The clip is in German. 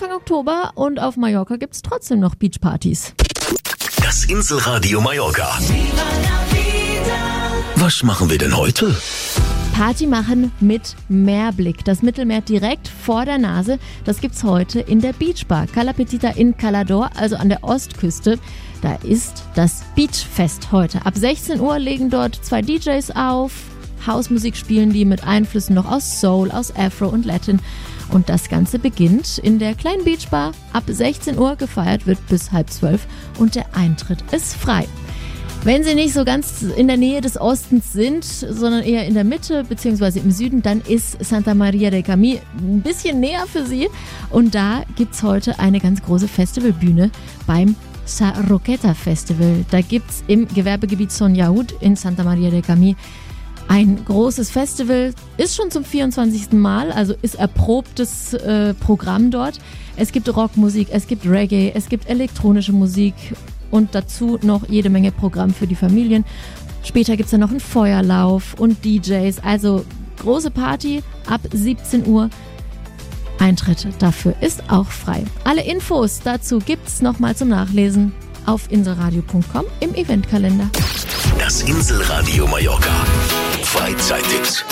Anfang Oktober und auf Mallorca gibt's trotzdem noch Beachpartys. Das Inselradio Mallorca. Was machen wir denn heute? Party machen mit Meerblick. Das Mittelmeer direkt vor der Nase. Das gibt's heute in der Beachbar Cala Petita in Cala d'Or, also an der Ostküste. Da ist das Beachfest heute. Ab 16 Uhr legen dort 2 DJs auf. Hausmusik spielen die mit Einflüssen noch aus Soul, aus Afro und Latin. Und das Ganze beginnt in der kleinen Beachbar. Ab 16 Uhr gefeiert wird bis 11:30 und der Eintritt ist frei. Wenn Sie nicht so ganz in der Nähe des Ostens sind, sondern eher in der Mitte bzw. im Süden, dann ist Santa Maria del Camí ein bisschen näher für Sie. Und da gibt's heute eine ganz große Festivalbühne beim Sa Roqueta Festival. Da gibt's im Gewerbegebiet Son Yahud in Santa Maria del Camí ein großes Festival. Ist schon zum 24. Mal, also ist erprobtes Programm dort. Es gibt Rockmusik, es gibt Reggae, es gibt elektronische Musik. Und dazu noch jede Menge Programm für die Familien. Später gibt es dann noch einen Feuerlauf und DJs. Also große Party ab 17 Uhr. Eintritt dafür ist auch frei. Alle Infos dazu gibt's nochmal zum Nachlesen auf inselradio.com im Eventkalender. Das Inselradio Mallorca. Freizeittipps.